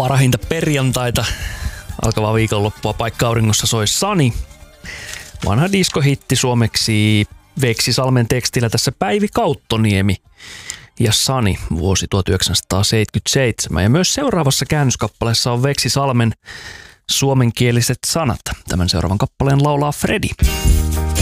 Parahinta perjantaita, alkavaa viikonloppua paikka-auringossa soi Sani. Vanha diskohitti suomeksi Veksi Salmen tekstillä tässä Päivi Kauttoniemi ja Sani vuosi 1977. Ja myös seuraavassa käännöskappaleessa on Veksi Salmen suomenkieliset sanat. Tämän seuraavan kappaleen laulaa Fredi.